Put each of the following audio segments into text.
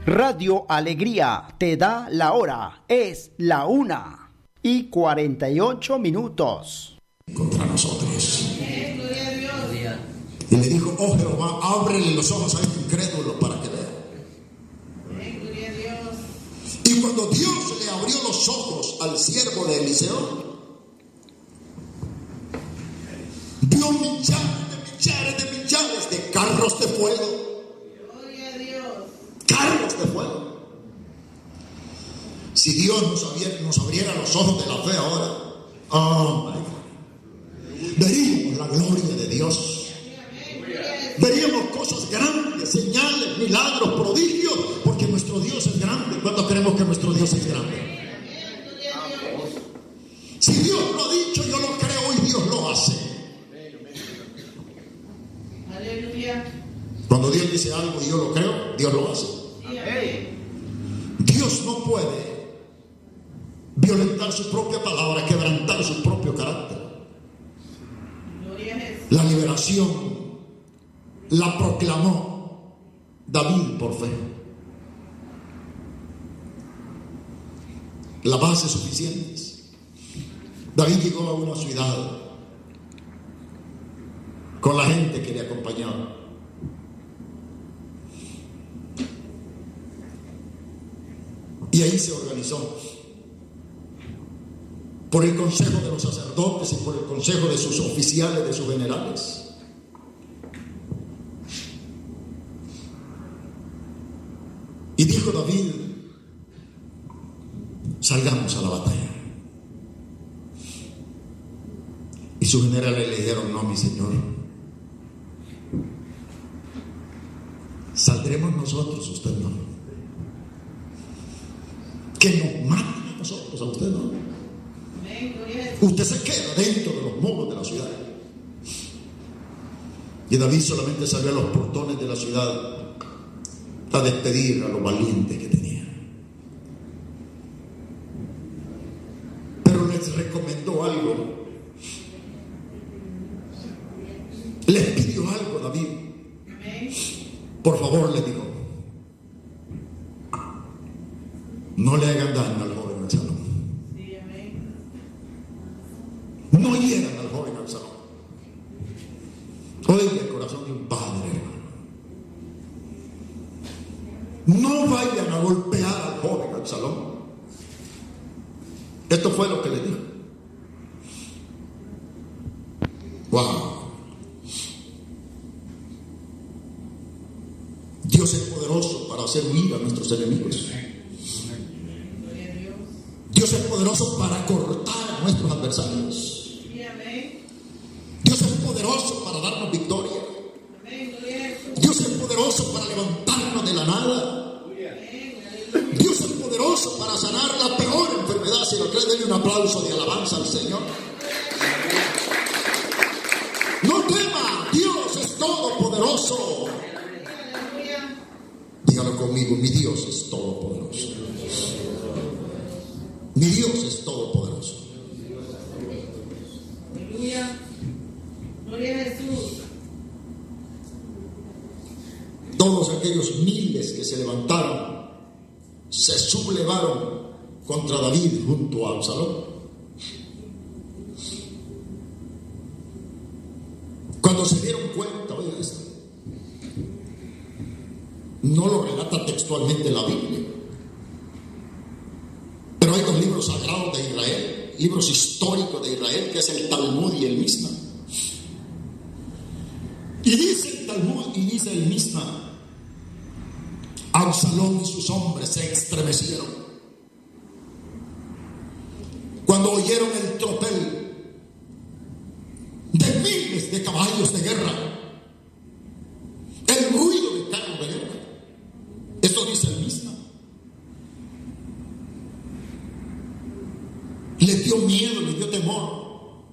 Radio Alegría te da la hora. Es la 1:48. Contra nosotros. Y le dijo: oh Jehová, ábrele los ojos a este incrédulo para que vea. Y cuando Dios le abrió los ojos al siervo de Eliseo, vio millares de carros de fuego. Carros de fuego. Si Dios nos abriera los ojos de la fe ahora, oh my God, veríamos la gloria de Dios. Veríamos cosas grandes, señales, milagros, prodigios, porque nuestro Dios es grande. ¿Cuántos creemos que nuestro Dios es grande? Si Dios lo ha dicho, yo lo creo y Dios lo hace. Cuando Dios dice algo y yo lo creo, Dios lo hace. Dios no puede violentar su propia palabra, quebrantar su propio carácter. La liberación la proclamó David por fe. Las bases suficientes. David llegó a una ciudad con la gente que le acompañaba. Y ahí se organizó por el consejo de los sacerdotes y por el consejo de sus oficiales, de sus generales. Y dijo David: salgamos a la batalla. Y sus generales le dijeron: no, mi señor, saldremos nosotros, usted no. Que nos maten a nosotros, a usted no. Usted se queda dentro de los muros de la ciudad. Y David solamente salió a los portones de la ciudad a despedir a los valientes que tenía. Pero les recomendó algo. Les pidió algo a David. Por favor, le dijo: no le hagan daño al joven Absalón. No hieran al joven Absalón. Oiga el corazón de un padre, hermano. No vayan a golpear al joven Absalón. Esto fue lo que le dijo. Wow. Dios es poderoso para hacer huir a nuestros enemigos. Dios es poderoso para cortar a nuestros adversarios. Dios es poderoso para darnos victoria. Dios es poderoso para levantarnos de la nada. Dios es poderoso para sanar la peor enfermedad. Si lo cree, denle un aplauso de alabanza al Señor. No tema, Dios es todopoderoso. Dígalo conmigo: mi Dios es todopoderoso. Mi Dios es todopoderoso. Aleluya. Gloria a Jesús. Todos aquellos miles que se levantaron, se sublevaron contra David junto a Absalón. Cuando se dieron cuenta, oigan esto, no lo relata textualmente la Biblia, pero hay dos libros sagrados de Israel, libros históricos de Israel, que es el Talmud y el Misna. Y dice el Talmud y dice el Misna: Absalón y sus hombres se estremecieron cuando oyeron el tropel de miles de caballos de guerra, el ruido de carros de guerra. Esto dice el Misna. Le dio miedo, le dio temor.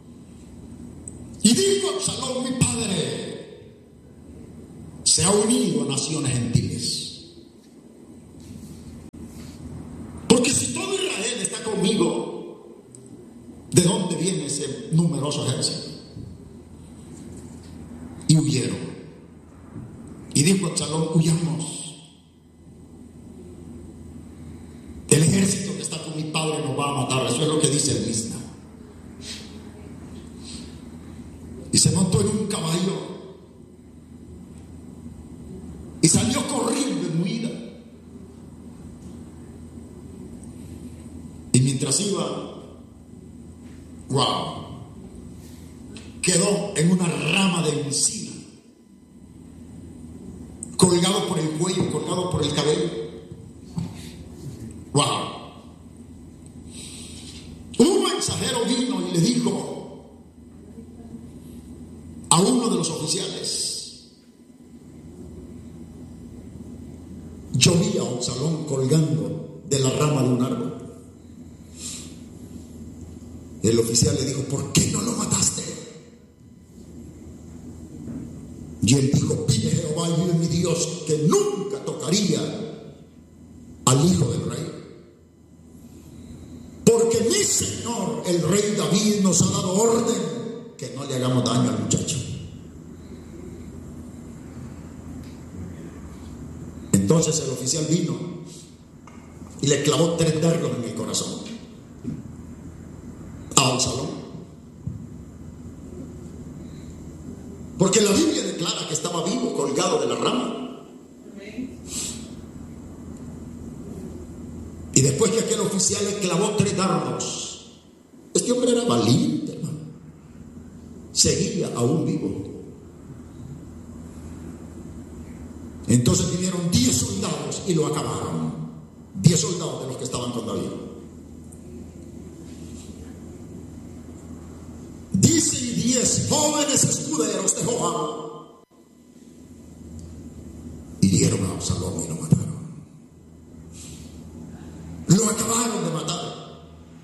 Y dijo Absalón: mi padre se ha unido a naciones gentiles. Porque si todo Israel está conmigo, ¿de dónde viene ese numeroso ejército? Y huyeron. Y dijo Absalón: huyamos. dice el Misna. Y se montó en un caballo y salió corriendo en huida. Y mientras iba, wow, quedó en una rama de encina, colgado por el cuello, colgado por el cabello. Wow. Un mensajero vino y le dijo a uno de los oficiales: yo vi a Absalón colgando de la rama de un árbol. El oficial le dijo: ¿por qué no lo mataste? Y él dijo: vive Jehová y vive mi Dios, que nunca tocaría al hijo del rey, porque mi señor el rey David nos ha dado orden que no le hagamos daño al muchacho. Entonces el oficial vino y le clavó 3 dardos en el corazón a Absalón, porque la Biblia declara que estaba vivo, colgado de la rama. Y después que aquel oficial le clavó 3 dardos, este hombre era valiente, hermano, seguía aún vivo. Entonces vinieron 10 soldados y lo acabaron. 10 soldados de los que estaban con David. Dice: y 10 jóvenes escuderos de Joab hirieron a Absalón y lo mataron. Lo acabaron de matar.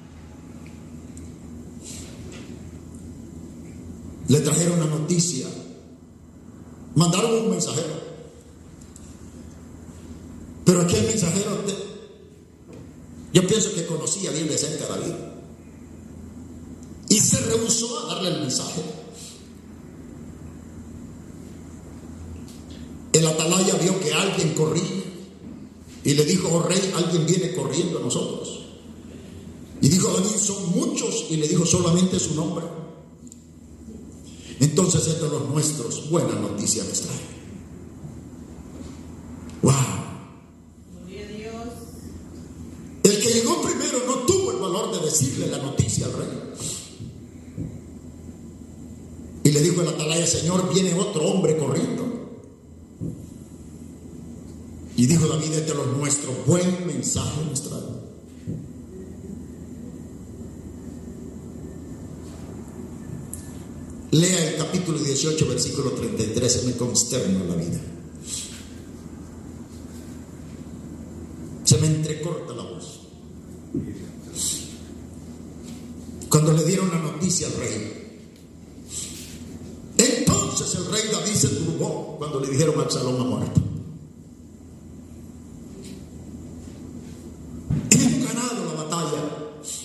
Le trajeron la noticia, mandaron un mensajero, pero aquel mensajero, yo pienso que conocía bien de cerca a David, y se rehusó a darle el mensaje. El atalaya vio que alguien corría y le dijo: oh rey, alguien viene corriendo a nosotros. Y dijo David: son muchos. Y le dijo: solamente su nombre. Entonces entre los nuestros buena noticia les trae. Wow. Gloria a Dios. El que llegó primero no tuvo el valor de decirle la noticia al rey. Y le dijo el atalaya: señor, viene otro hombre corriendo. Y dijo David: entre los nuestros buen mensaje nos trae. Lea el capítulo 18, versículo 33, me consterna la vida. Se me entrecorta la voz. Cuando le dieron la noticia al rey, entonces el rey David se turbó cuando le dijeron: Absalón ha muerto. Hemos ganado la batalla.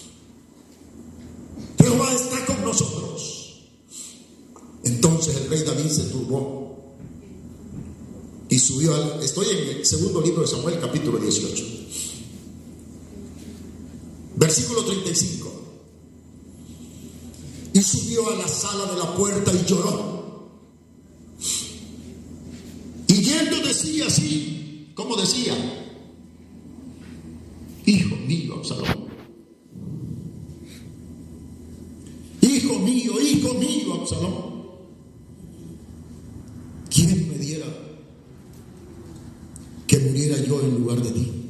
Jehová está con nosotros. Entonces el rey David se turbó y subió al... Estoy en el segundo libro de Samuel, capítulo 18, versículo 35. Y subió a la sala de la puerta y lloró. Y yendo decía así, ¿cómo decía? Hijo mío, Absalón. Hijo mío, Absalón. ¿Quién me diera que muriera yo en lugar de ti?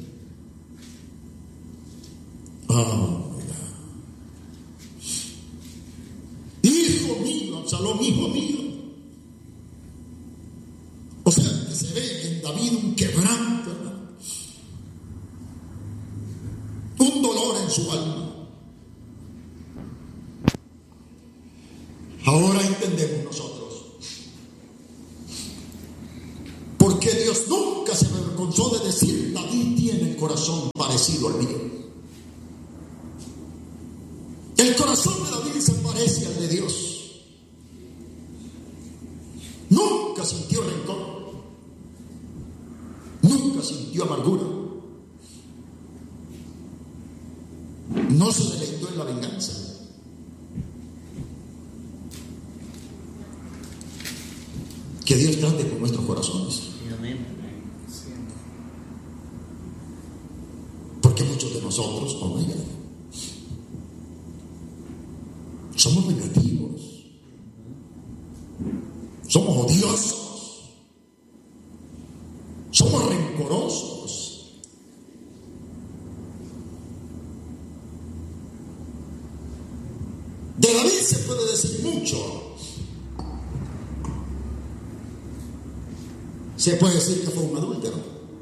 Hijo mío, Absalón, hijo mío. O sea, que se ve en David un quebranto, ¿verdad? Un dolor en su alma. Ahora entendemos nosotros por qué Dios nunca se avergonzó de decir: David tiene el corazón parecido al mío. El corazón de David se parece al de Dios. Nunca sintió rencor, nunca sintió amargura, no se deleitó en la venganza. Que Dios trate con nuestros corazones. Porque muchos de nosotros, somos vengativos, somos odiosos, somos rencorosos. De David se puede decir mucho. Se puede decir que fue un adúltero,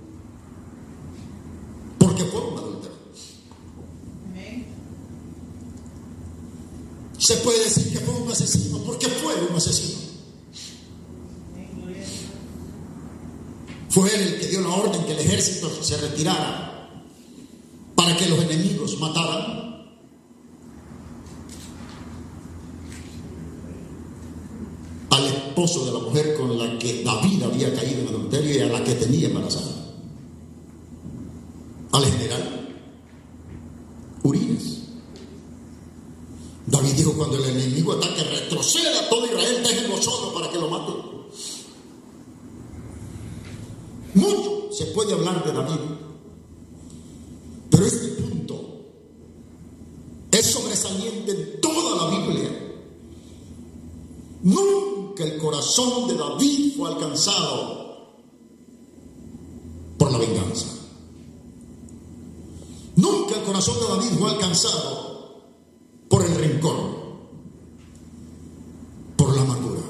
porque fue un adúltero. Se puede decir que fue un asesino, porque fue un asesino. Fue él el que dio la orden que el ejército se retirara para que los enemigos mataran. Al esposo de la mujer con la que David había caído en adulterio y a la que tenía embarazada. Al general Urías. David dijo: cuando el enemigo ataque, retroceda a todo Israel, déjenlo solo para que lo maten. Mucho se puede hablar de David, pero este punto es sobresaliente en toda la Biblia. Nunca el corazón de David fue alcanzado por la venganza. Nunca el corazón de David fue alcanzado por el rencor, por la amargura.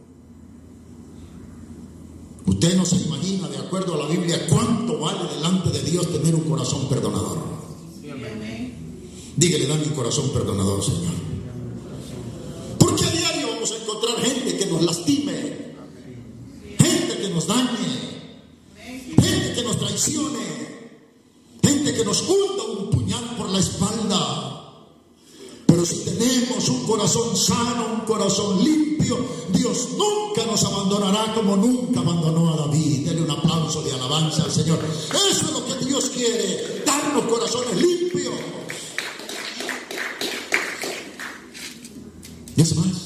Usted no se imagina, de acuerdo a la Biblia, cuánto vale delante de Dios tener un corazón perdonador. Dígale: dame un corazón perdonador, Señor. Porque a diario vamos a encontrar gente que nos lastime, gente que nos dañe, gente que nos traicione, gente que nos hunda un puñal por la espalda. Pero si tenemos un corazón sano, un corazón limpio, Dios nunca nos abandonará como nunca abandonó a David. Denle un aplauso de alabanza al Señor. Eso es lo que Dios quiere, darnos corazones limpios. Y es más,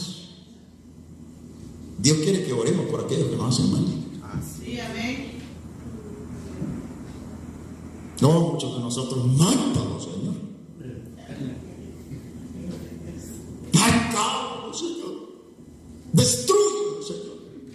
Dios quiere que oremos por aquellos que nos hacen mal. Sí, amén. No, muchos de nosotros mátalo, Señor. Mátalo, Señor. Destrúyelo, Señor.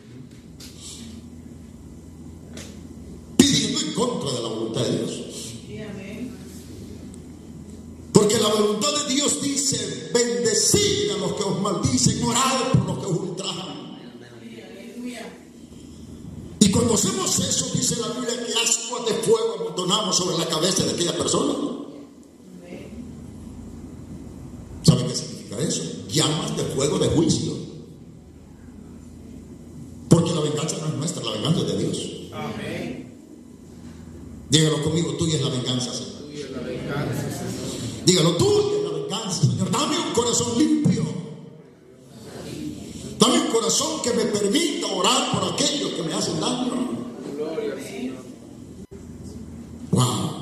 Pidiendo en contra de la voluntad de Dios. Sí, amén. Porque la voluntad de Dios dice: bendecid a los que os maldicen, orad por los que os ultrajan. Y cuando hacemos eso, dice la Biblia que ascuas de fuego amontonamos sobre la cabeza de aquella persona. ¿Sabe qué significa eso? Llamas de fuego de juicio. Porque la venganza no es nuestra, la venganza es de Dios. Amén. Dígalo conmigo: tuya es la venganza, Señor. Tuya es la venganza, Señor. Dígalo: tuya es la venganza, Señor. Dame un corazón limpio. Dame un corazón que me permita orar por aquellos que me hacen daño. Gloria al Señor. Wow.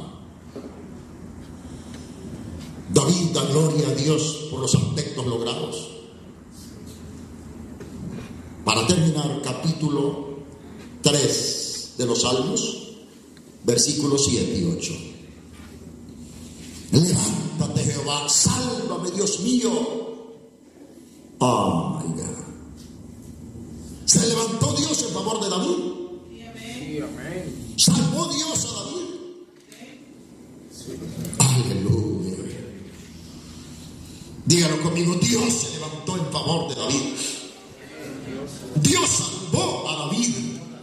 David da gloria a Dios por los aspectos logrados. Para terminar, capítulo 3 de los Salmos, versículos 7 y 8. Levántate, Jehová, sálvame, Dios mío. Oh my God. Se levantó Dios en favor de David. Sí, amén. Salvó Dios a David. Aleluya. Dígalo conmigo: Dios se levantó en favor de David. Dios salvó a David.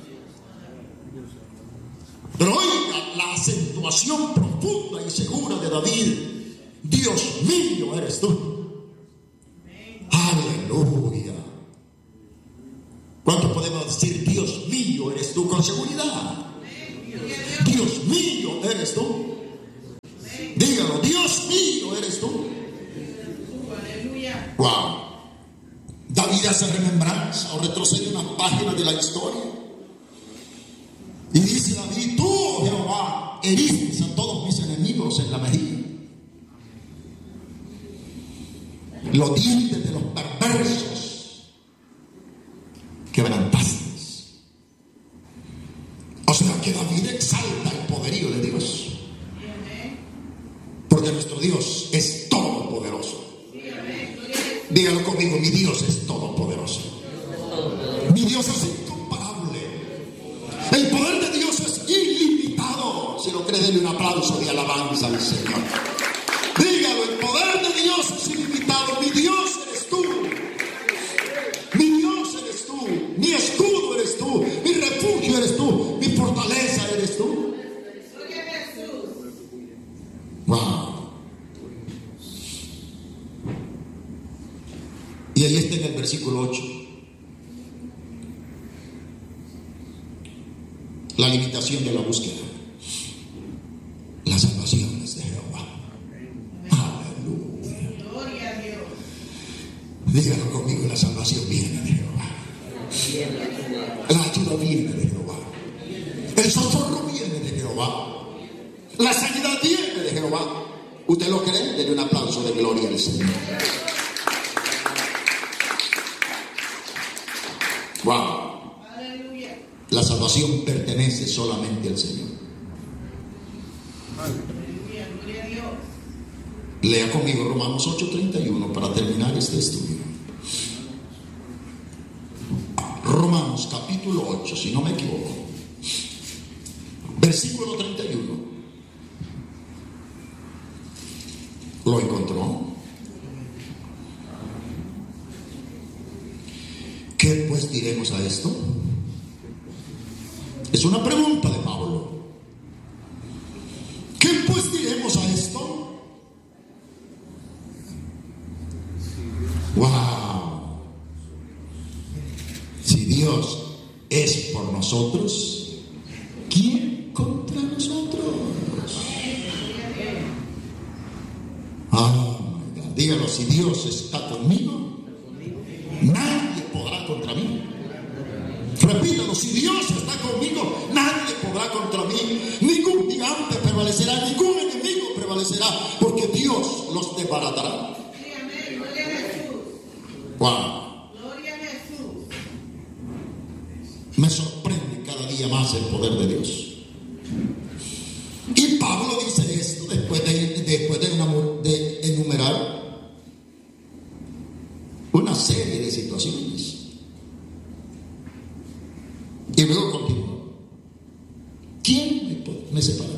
Pero oiga la acentuación profunda y segura de David: Dios mío eres tú. Aleluya. ¿Cuánto podemos decir Dios mío eres tú con seguridad? Dios mío eres tú. Dígalo: Dios mío eres tú. Aleluya. Wow. David hace remembranza o retrocede unas páginas de la historia y dice David: tú, Jehová, heriste a todos mis enemigos en la mejilla. Los dientes de los perversos quebrantaste. O sea que David exalta el poderío de Dios. Porque nuestro Dios es todopoderoso. Dígalo conmigo, mi Dios es todopoderoso. Mi Dios es incomparable. El poder de Dios es ilimitado. Si lo cree, denle un aplauso de alabanza al Señor. Dígalo, el poder de Dios es ilimitado. Mi Dios eres tú. Mi Dios eres tú. Mi escudo eres tú. Mi refugio eres tú. Mi fortaleza eres tú. Wow. Y ahí está en el versículo 8. La limitación de la búsqueda. La salvación es de Jehová. Aleluya. Gloria a Dios. Dígalo conmigo, la salvación viene de Jehová. La ayuda viene de Jehová. El socorro viene de Jehová. La sanidad viene de Jehová. ¿Usted lo cree? Denle un aplauso de gloria al Señor. Wow. Aleluya. La salvación pertenece solamente al Señor. Aleluya. Gloria a Dios. Lea conmigo Romanos 8:31 para terminar este estudio. Romanos capítulo 8, si no me equivoco. Versículo 31. ¿Lo encontró? ¿Qué pues diremos a esto? Es una pregunta de Pablo. ¿Qué pues diremos a esto? ¡Wow! Si Dios es por nosotros, ¿quién contra nosotros? Dígalo, si Dios está conmigo, nadie podrá contra mí. Repítalo, si Dios está conmigo, nadie podrá contra mí. Ningún gigante prevalecerá, ningún enemigo prevalecerá, porque Dios los desbaratará. Gloria a Jesús. Wow. Gloria a Jesús. Me sorprende cada día más el poder de Dios. Y Pablo dice esto después de enumerar una serie de situaciones. Y luego continúa. ¿Quién me separará?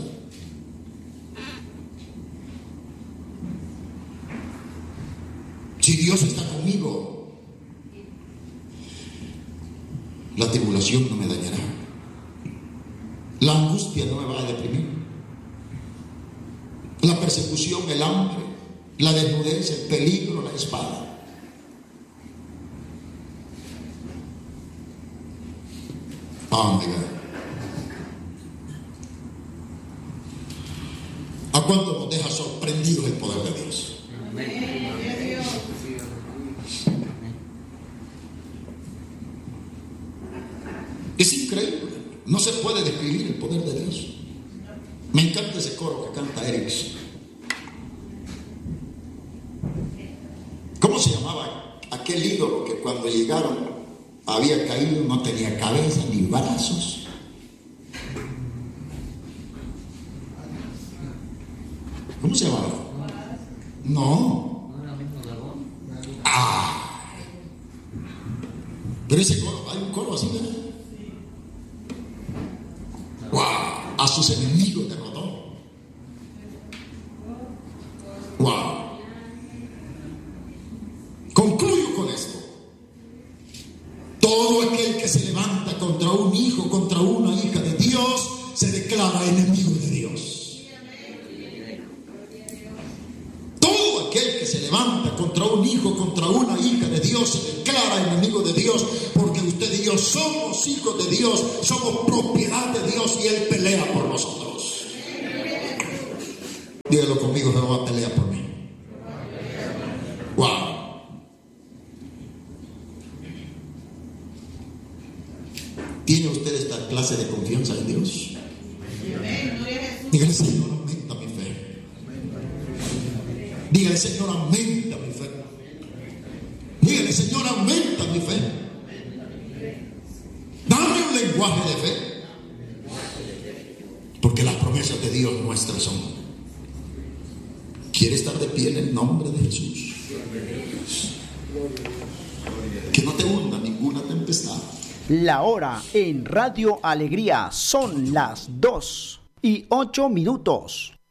Si Dios está conmigo, la tribulación no me dañará. La angustia no me va a deprimir. La persecución, el hambre, la desnudez, el peligro, la espada. Oh my God. ¿A cuánto nos deja sorprendidos el poder de Dios? Es increíble. No se puede describir el poder de Dios. Me encanta ese coro que canta Eric. ¿Cómo se llamaba aquel ídolo que cuando llegaron había caído, no tenía cabeza ni brazos? ¿Cómo se llamaba? No. Pero ese coro, hay un coro así, ¿verdad? ¡Wow! A sus enemigos derrotó. ¡Wow! Concluyo con esto. Todo aquel que se levanta contra un hijo, contra una hija de Dios, se declara enemigo de Dios. Todo aquel que se levanta contra un hijo, contra una hija de Dios, se declara enemigo de Dios, porque usted y yo somos hijos de Dios, somos propiedad de Dios y Él pelea por nosotros. Dígalo conmigo, Jehová pelea por mí. Wow. ¿Tiene usted esta clase de confianza en Dios? Dígale, Señor, aumenta mi fe. Dígale, Señor, aumenta mi fe. mi fe. Dame un lenguaje de fe. Porque las promesas de Dios nuestras son. ¿Quieres estar de pie en el nombre de Jesús? Que no te hunda ninguna tempestad. La hora en Radio Alegría son las 2:08.